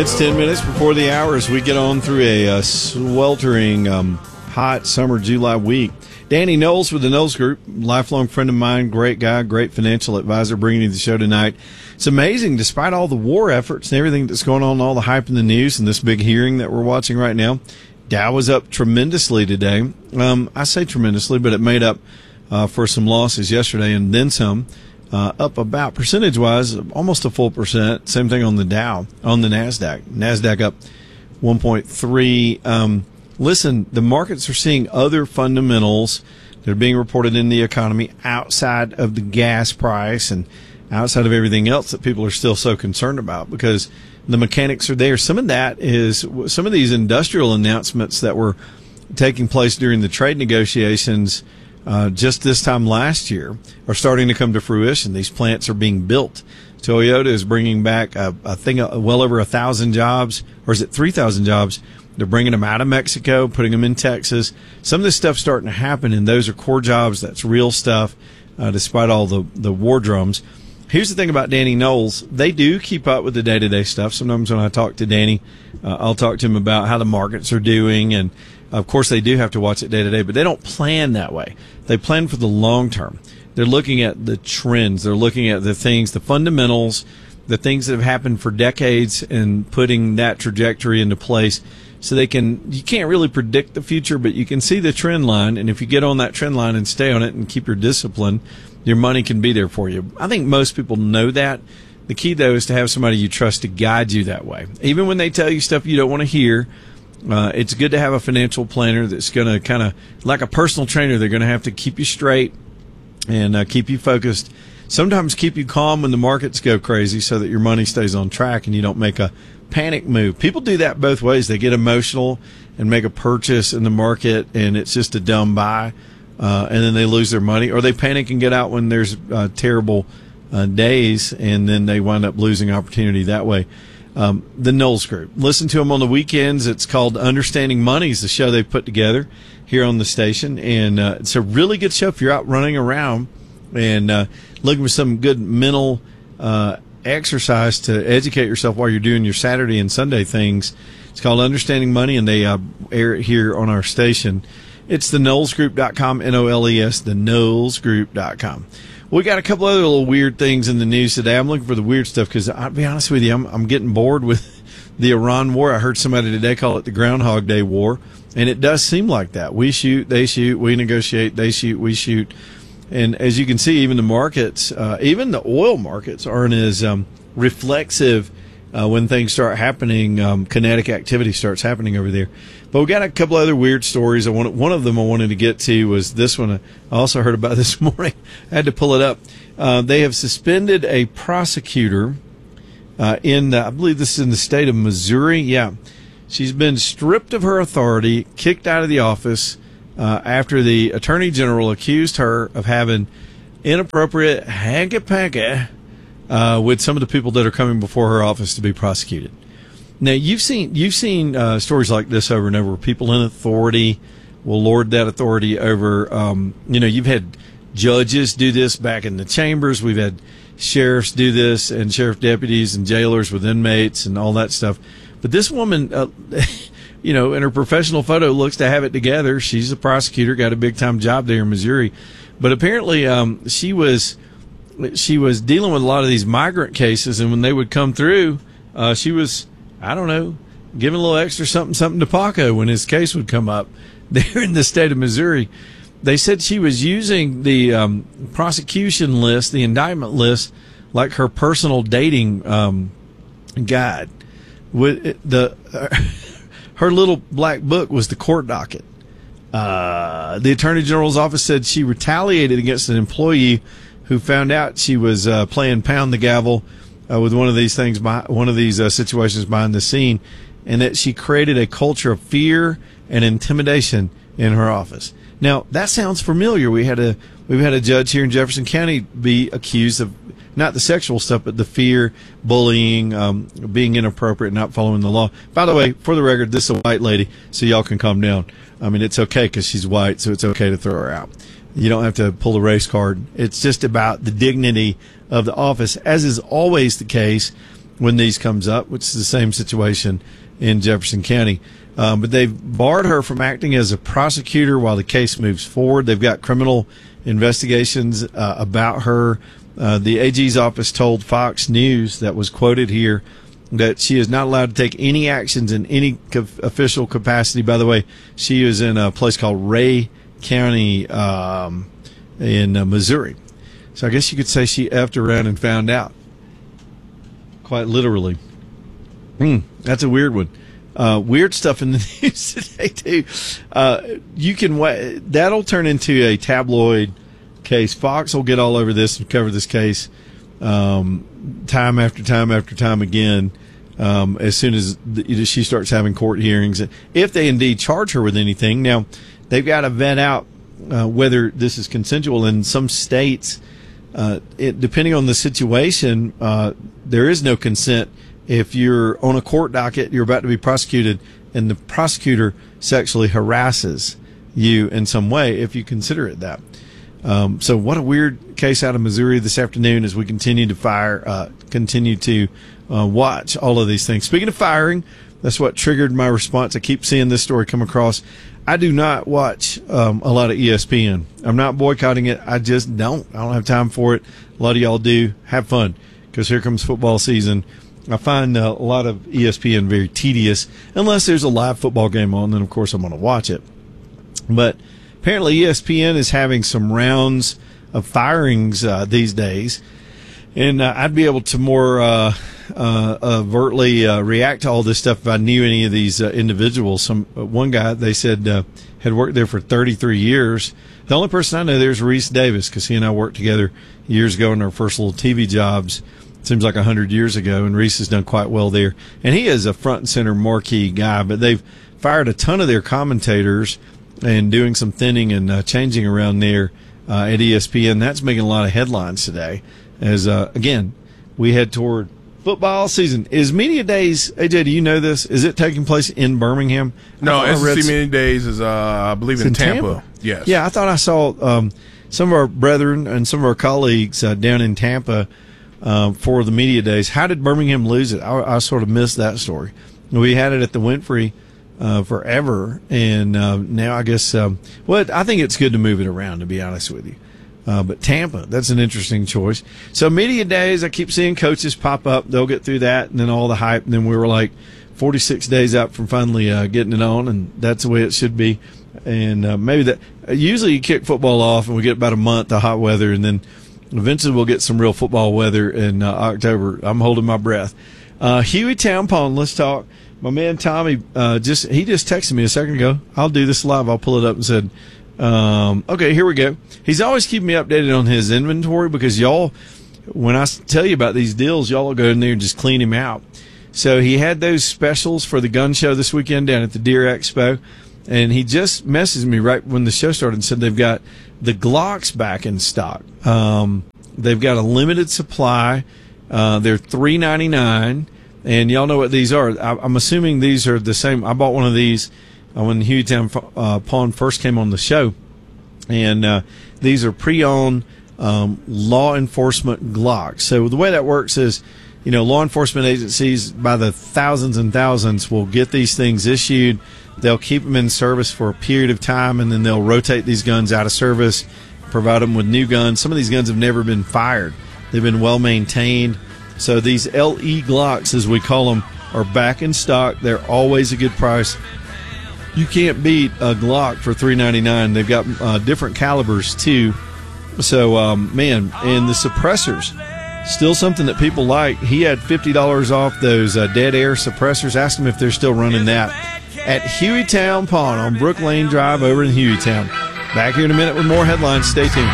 It's 10 minutes before the hour as we get on through a sweltering, hot summer July week. Danny Knowles with the Knowles Group, lifelong friend of mine, great guy, great financial advisor, bringing you the show tonight. It's amazing, despite all the war efforts and everything that's going on, all the hype in the news and this big hearing that we're watching right now, Dow was up tremendously today. I say tremendously, but it made up for some losses yesterday and then some. Up about percentage-wise, almost a full percent. Same thing on the Dow, on the NASDAQ. NASDAQ up 1.3. Listen, the markets are seeing other fundamentals that are being reported in the economy outside of the gas price and outside of everything else that people are still so concerned about because the mechanics are there. Some of that is some of these industrial announcements that were taking place during the trade negotiations just this time last year are starting to come to fruition. These plants are being built. Toyota is bringing back, I think, well over 1,000 jobs, or is it 3,000 jobs? They're bringing them out of Mexico, putting them in Texas. Some of this stuff's starting to happen, and those are core jobs. That's real stuff, despite all the war drums. Here's the thing about Danny Knowles. They do keep up with the day-to-day stuff. Sometimes when I talk to Danny, I'll talk to him about how the markets are doing, and of course, they do have to watch it day to day, but they don't plan that way. They plan for the long term. They're looking at the trends. They're looking at the things, the fundamentals, the things that have happened for decades and putting that trajectory into place so you can't really predict the future, but you can see the trend line. And if you get on that trend line and stay on it and keep your discipline, your money can be there for you. I think most people know that. The key, though, is to have somebody you trust to guide you that way. Even when they tell you stuff you don't want to hear, it's good to have a financial planner that's going to kind of, like a personal trainer, they're going to have to keep you straight and keep you focused. Sometimes keep you calm when the markets go crazy so that your money stays on track and you don't make a panic move. People do that both ways. They get emotional and make a purchase in the market and it's just a dumb buy, and then they lose their money. Or they panic and get out when there's terrible days and then they wind up losing opportunity that way. The Knowles Group. Listen to them on the weekends. It's called Understanding Money is the show they put together here on the station. And it's a really good show if you're out running around and looking for some good mental exercise to educate yourself while you're doing your Saturday and Sunday things. It's called Understanding Money, and they air it here on our station. It's theknowlesgroup.com, N-O-L-E-S, theknowlesgroup.com. We got a couple other little weird things in the news today. I'm looking for the weird stuff because I'll be honest with you, I'm getting bored with the Iran war. I heard somebody today call it the Groundhog Day war, and it does seem like that. We shoot, they shoot, we negotiate, they shoot, we shoot. And as you can see, even the markets, even the oil markets aren't as reflexive when things start happening. Kinetic activity starts happening over there. But we got a couple other weird stories. One of them I wanted to get to was this one. I also heard about this morning. I had to pull it up. They have suspended a prosecutor I believe this is in the state of Missouri. Yeah. She's been stripped of her authority, kicked out of the office after the attorney general accused her of having inappropriate hanky-panky with some of the people that are coming before her office to be prosecuted. Now, you've seen stories like this over and over where people in authority will lord that authority over, you've had judges do this back in the chambers. We've had sheriffs do this and sheriff deputies and jailers with inmates and all that stuff. But this woman, in her professional photo looks to have it together. She's a prosecutor, got a big-time job there in Missouri. But apparently she was dealing with a lot of these migrant cases, and when they would come through, she was, giving a little extra something to Paco when his case would come up there in the state of Missouri. They said she was using the prosecution list, the indictment list, like her personal dating guide. With her little black book was the court docket. The Attorney General's office said she retaliated against an employee who found out she was playing pound the gavel with one of these things, one of these situations behind the scene, and that she created a culture of fear and intimidation in her office. Now, that sounds familiar. We've had a judge here in Jefferson County be accused of not the sexual stuff, but the fear, bullying, being inappropriate, not following the law. By the way, for the record, this is a white lady, so y'all can calm down. I mean, it's okay because she's white, so it's okay to throw her out. You don't have to pull the race card. It's just about the dignity of the office, as is always the case when these comes up, which is the same situation in Jefferson County. But they've barred her from acting as a prosecutor while the case moves forward. They've got criminal investigations about her. The AG's office told Fox News, that was quoted here, that she is not allowed to take any actions in any official capacity. By the way, she is in a place called Ray County in Missouri. So I guess you could say she effed around and found out. Quite literally. That's a weird one. Weird stuff in the news today too. That'll turn into a tabloid case. Fox will get all over this and cover this case time after time after time again. As soon as she starts having court hearings, if they indeed charge her with anything. Now they've got to vet out whether this is consensual. In some states, depending on the situation, there is no consent. If you're on a court docket, you're about to be prosecuted, and the prosecutor sexually harasses you in some way, if you consider it that. So what a weird case out of Missouri this afternoon as we continue to watch all of these things. Speaking of firing, that's what triggered my response. I keep seeing this story come across. I do not watch a lot of ESPN. I'm not boycotting it. I just don't. I don't have time for it. A lot of y'all do. Have fun, because here comes football season. I find a lot of ESPN very tedious. Unless there's a live football game on, then of course I'm going to watch it. But apparently ESPN is having some rounds of firings these days. And I'd be able to more overtly react to all this stuff if I knew any of these individuals. One guy, they said, had worked there for 33 years. The only person I know there is Reese Davis, because he and I worked together years ago in our first little TV jobs. Seems like 100 years ago, and Reese has done quite well there. And he is a front and center marquee guy, but they've fired a ton of their commentators and doing some thinning and changing around there at ESPN. That's making a lot of headlines today as, again, we head toward football season. Is Media Days, AJ, do you know this? Is it taking place in Birmingham? No, SEC Media Days is, I believe, in Tampa. Yes. Yeah, I thought I saw some of our brethren and some of our colleagues down in Tampa for the Media Days. How did Birmingham lose it? I sort of missed that story. We had it at the Winfrey forever, and now I guess I think it's good to move it around, to be honest with you. But Tampa, that's an interesting choice. So Media Days, I keep seeing coaches pop up. They'll get through that, and then all the hype, and then we were like 46 days out from finally getting it on, and that's the way it should be. And maybe that usually you kick football off, and we get about a month of hot weather, and then eventually we'll get some real football weather in October. I'm holding my breath. Hueytown Pond, let's talk. My man Tommy just texted me a second ago. I'll do this live. I'll pull it up and said, okay, here we go. He's always keeping me updated on his inventory, because y'all, when I tell you about these deals, y'all will go in there and just clean him out. So he had those specials for the gun show this weekend down at the Deer Expo, and he just messaged me right when the show started and said they've got the Glocks back in stock. They've got a limited supply. They're $3.99, and y'all know what these are. I'm assuming these are the same. I bought one of these when Hueytown Pawn first came on the show, and these are pre-owned law enforcement Glocks. So the way that works is, law enforcement agencies by the thousands and thousands will get these things issued. They'll keep them in service for a period of time, and then they'll rotate these guns out of service, provide them with new guns. Some of these guns have never been fired. They've been well maintained. So these LE Glocks, as we call them, are back in stock. They're always a good price. You can't beat a Glock for $3.99. They've got different calibers too. So, man, and the suppressors, still something that people like. He had $50 off those dead air suppressors. Ask him if they're still running that at Hueytown Pawn on Brook Lane Drive over in Hueytown. Back here in a minute with more headlines. Stay tuned.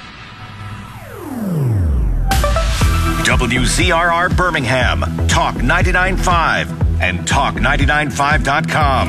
WZRR Birmingham, Talk 99.5 and Talk995.com.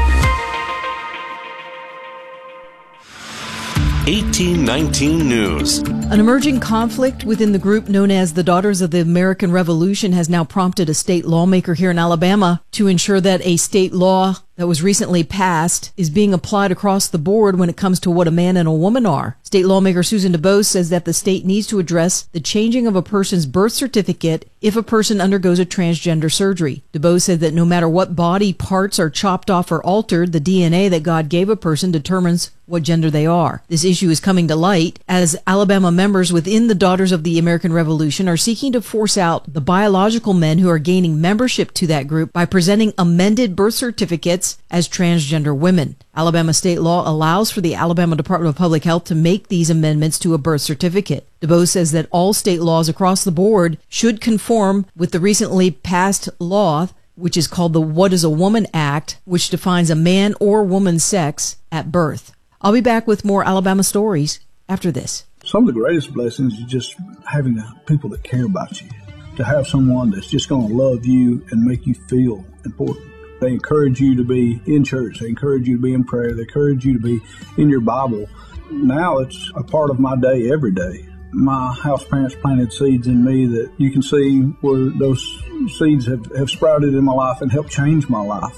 1819 News. An emerging conflict within the group known as the Daughters of the American Revolution has now prompted a state lawmaker here in Alabama to ensure that a state law that was recently passed is being applied across the board when it comes to what a man and a woman are. State lawmaker Susan DuBose says that the state needs to address the changing of a person's birth certificate if a person undergoes a transgender surgery. DuBose said that no matter what body parts are chopped off or altered, the DNA that God gave a person determines what gender they are. This issue is coming to light as Alabama members within the Daughters of the American Revolution are seeking to force out the biological men who are gaining membership to that group by presenting amended birth certificates as transgender women. Alabama state law allows for the Alabama Department of Public Health to make these amendments to a birth certificate. DuBose says that all state laws across the board should conform with the recently passed law, which is called the What is a Woman Act, which defines a man or woman's sex at birth. I'll be back with more Alabama stories after this. Some of the greatest blessings is just having people that care about you, to have someone that's just going to love you and make you feel important. They encourage you to be in church. They encourage you to be in prayer. They encourage you to be in your Bible. Now it's a part of my day every day. My house parents planted seeds in me that you can see where those seeds have sprouted in my life and helped change my life.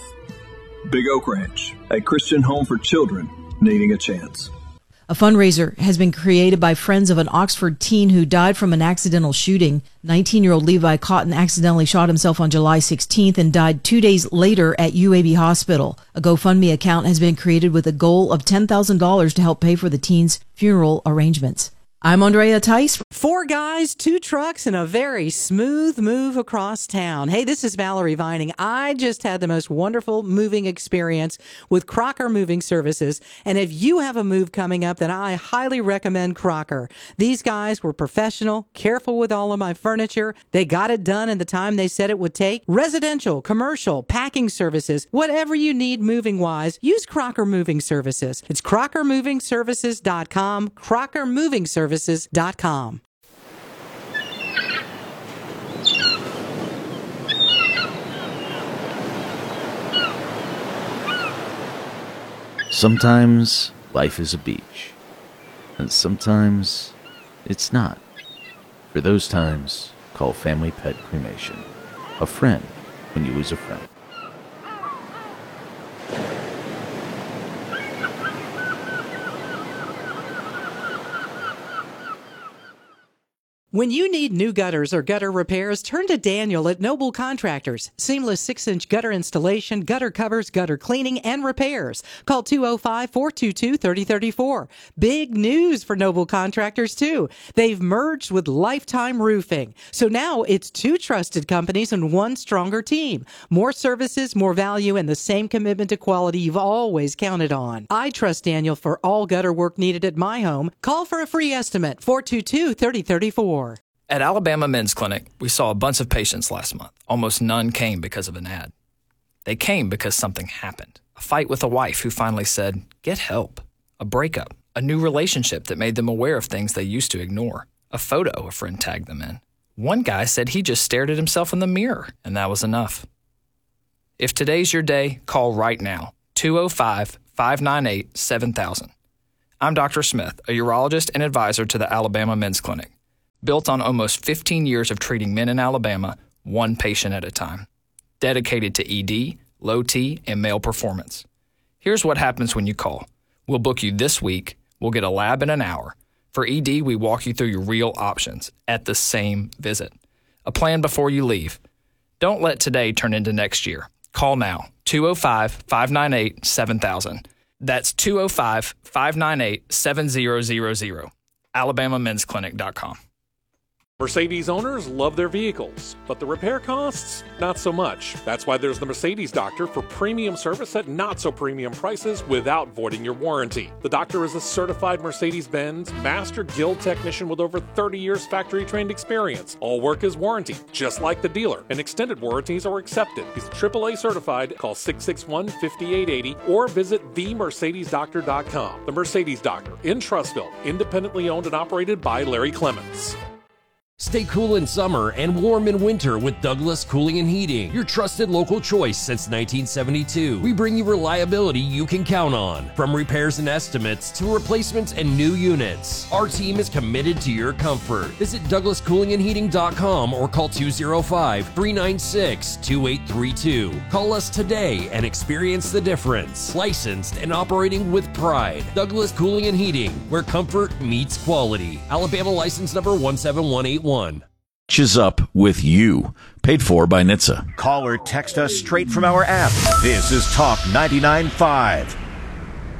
Big Oak Ranch, a Christian home for children needing a chance. A fundraiser has been created by friends of an Oxford teen who died from an accidental shooting. 19-year-old Levi Cotton accidentally shot himself on July 16th and died 2 days later at UAB Hospital. A GoFundMe account has been created with a goal of $10,000 to help pay for the teen's funeral arrangements. I'm Andrea Tice. 4 guys, 2 trucks, and a very smooth move across town. Hey, this is Valerie Vining. I just had the most wonderful moving experience with Crocker Moving Services. And if you have a move coming up, then I highly recommend Crocker. These guys were professional, careful with all of my furniture. They got it done in the time they said it would take. Residential, commercial, packing services, whatever you need moving-wise, use Crocker Moving Services. It's crockermovingservices.com, crockermovingservices.com. Sometimes life is a beach, and sometimes it's not. For those times, call Family Pet Cremation. A friend when you lose a friend. When you need new gutters or gutter repairs, turn to Daniel at Noble Contractors. Seamless 6-inch gutter installation, gutter covers, gutter cleaning, and repairs. Call 205-422-3034. Big news for Noble Contractors, too. They've merged with Lifetime Roofing. So now it's 2 trusted companies and 1 stronger team. More services, more value, and the same commitment to quality you've always counted on. I trust Daniel for all gutter work needed at my home. Call for a free estimate, 422-3034. At Alabama Men's Clinic, we saw a bunch of patients last month. Almost none came because of an ad. They came because something happened. A fight with a wife who finally said, get help. A breakup. A new relationship that made them aware of things they used to ignore. A photo a friend tagged them in. One guy said he just stared at himself in the mirror, and that was enough. If today's your day, call right now. 205-598-7000. I'm Dr. Smith, a urologist and advisor to the Alabama Men's Clinic. Built on almost 15 years of treating men in Alabama, 1 patient at a time. Dedicated to ED, low T, and male performance. Here's what happens when you call. We'll book you this week. We'll get a lab in an hour. For ED, we walk you through your real options at the same visit. A plan before you leave. Don't let today turn into next year. Call now. 205-598-7000. That's 205-598-7000. AlabamaMen'sClinic.com. Mercedes owners love their vehicles, but the repair costs, not so much. That's why there's the Mercedes Doctor for premium service at not so premium prices without voiding your warranty. The Doctor is a certified Mercedes-Benz Master Guild technician with over 30 years factory trained experience. All work is warranty, just like the dealer, and extended warranties are accepted. He's AAA certified. Call 661-5880 or visit themercedesdoctor.com. The Mercedes Doctor in Trussville, independently owned and operated by Larry Clements. Stay cool in summer and warm in winter with Douglas Cooling and Heating, your trusted local choice since 1972. We bring you reliability you can count on, from repairs and estimates to replacements and new units. Our team is committed to your comfort. Visit DouglasCoolingandHeating.com or call 205-396-2832. Call us today and experience the difference. Licensed and operating with pride. Douglas Cooling and Heating, where comfort meets quality. Alabama license number 17181. Is up with you. Paid for by NHTSA. Call or text us straight from our app. This is Talk 99.5.